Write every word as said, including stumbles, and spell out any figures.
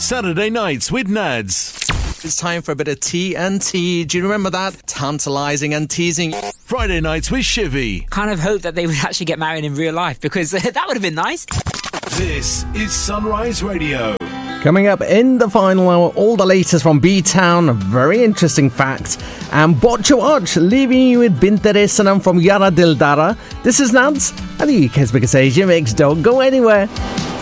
Saturday nights with Nads. It's time for a bit of T N T. Do you remember that? Tantalising and teasing. Friday nights with Shivy. Kind of hope that they would actually get married in real life, because uh, that would have been nice. This is Sunrise Radio. Coming up in the final hour, all the latest from B-Town, a very interesting fact, and Botcha Watch, leaving you with Binte Sanam from Yara Dildara. This is Nads, and the U K's biggest Asia mix. Don't go anywhere.